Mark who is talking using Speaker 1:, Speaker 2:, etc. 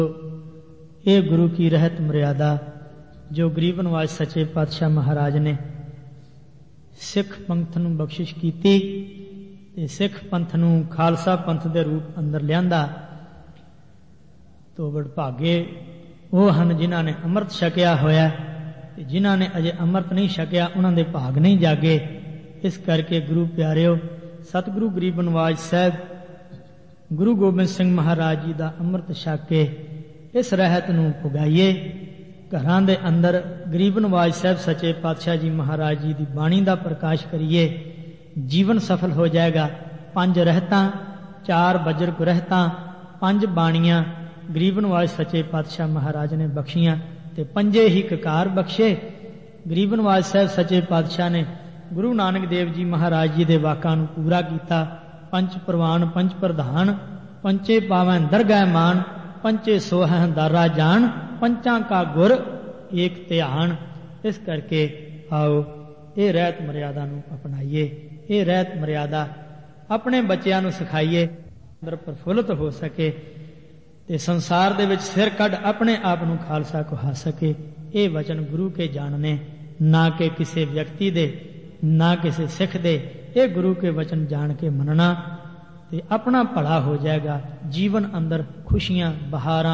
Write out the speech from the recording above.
Speaker 1: ਇਹ ਗੁਰੂ ਕੀ ਰਹਿਤ ਮਰਿਆਦਾ ਜੋ ਗਰੀਬ ਨਵਾਜ ਸੱਚੇ ਪਾਤਸ਼ਾਹ ਮਹਾਰਾਜ ਨੇ ਸਿੱਖ ਪੰਥ ਨੂੰ ਬਖਸ਼ਿਸ਼ ਕੀਤੀ ਤੇ ਸਿੱਖ ਪੰਥ ਨੂੰ ਖਾਲਸਾ ਪੰਥ ਦੇ ਰੂਪ ਅੰਦਰ ਲਿਆਂਦਾ। ਤੋ ਵਡਭਾਗੇ ਉਹ ਹਨ ਜਿਨ੍ਹਾਂ ਨੇ ਅੰਮ੍ਰਿਤ ਛਕਿਆ ਹੋਇਆ ਤੇ ਜਿਨ੍ਹਾਂ ਨੇ ਅਜੇ ਅੰਮ੍ਰਿਤ ਨਹੀਂ ਛਕਿਆ ਉਹਨਾਂ ਦੇ ਭਾਗ ਨਹੀਂ ਜਾਗੇ। ਇਸ ਕਰਕੇ ਗੁਰੂ ਪਿਆਰਿਓ, ਸਤਿਗੁਰੂ ਗਰੀਬ ਨਵਾਜ ਸਾਹਿਬ ਗੁਰੂ ਗੋਬਿੰਦ ਸਿੰਘ ਮਹਾਰਾਜ ਜੀ ਦਾ ਅੰਮ੍ਰਿਤ ਛਕ ਕੇ ਇਸ ਰਹਿਤ ਨੂੰ ਪੁਗਾਈਏ। ਘਰਾਂ ਦੇ ਅੰਦਰ ਗਰੀਬ ਨਵਾਜ ਸਾਹਿਬ ਸੱਚੇ ਪਾਤਸ਼ਾਹ ਜੀ ਮਹਾਰਾਜ ਜੀ ਦੀ ਬਾਣੀ ਦਾ ਪ੍ਰਕਾਸ਼ ਕਰੀਏ, ਜੀਵਨ ਸਫਲ ਹੋ ਜਾਏਗਾ। 5 ਰਹਿਤਾਂ, 4 ਬਜਰਗ ਰਹਿਤਾਂ, 5 ਬਾਣੀਆਂ ਗਰੀਬ ਨਵਾਜ ਸੱਚੇ ਪਾਤਸ਼ਾਹ ਮਹਾਰਾਜ ਨੇ ਬਖਸ਼ੀਆਂ ਤੇ 5 ਹੀ ਕਕਾਰ ਬਖਸ਼ੇ। ਗਰੀਬ ਨਵਾਜ ਸਾਹਿਬ ਸੱਚੇ ਪਾਤਸ਼ਾਹ ਨੇ ਗੁਰੂ ਨਾਨਕ ਦੇਵ ਜੀ ਮਹਾਰਾਜ ਜੀ ਦੇ ਵਾਕਾਂ ਨੂੰ ਪੂਰਾ ਕੀਤਾ। 5 ਪ੍ਰਵਾਨ 5 ਪ੍ਰਧਾਨ, 5 ਪਾਵੈਂ ਦਰਗਹਿ ਮਾਨ, 5 ਸੋਹੈ ਦਾਰਾ ਜਾਣ, 5 ਕਾ ਗੁਰ ਏਕ ਧਿਆਨ। ਇਸ ਕਰਕੇ ਆਓ ਇਹ ਰਹਿਤ ਮਰਿਆਦਾ ਨੂੰ ਅਪਣਾਈਏ, ਇਹ ਰਹਿਤ ਮਰਿਆਦਾ ਆਪਣੇ ਬੱਚਿਆਂ ਨੂੰ ਸਿਖਾਈਏ, ਅੰਦਰ ਪ੍ਰਫੁੱਲਤ ਹੋ ਸਕੇ ਤੇ ਸੰਸਾਰ ਦੇ ਵਿੱਚ ਸਿਰ ਕੱਢ ਆਪਣੇ ਆਪ ਨੂੰ ਖਾਲਸਾ ਕਹਾ ਸਕੇ। ਇਹ ਵਚਨ ਗੁਰੂ ਕੇ ਜਾਣਨੇ, ਨਾ ਕਿ ਕਿਸੇ ਵਿਅਕਤੀ ਦੇ, ਨਾ ਕਿਸੇ ਸਿੱਖ ਦੇ। ਇਹ ਗੁਰੂ ਕੇ ਵਚਨ ਜਾਣ ਕੇ ਮੰਨਣਾ ਤੇ ਆਪਣਾ ਭਲਾ ਹੋ ਜਾਏਗਾ। ਜੀਵਨ ਅੰਦਰ ਖੁਸ਼ੀਆਂ, ਬਹਾਰਾਂ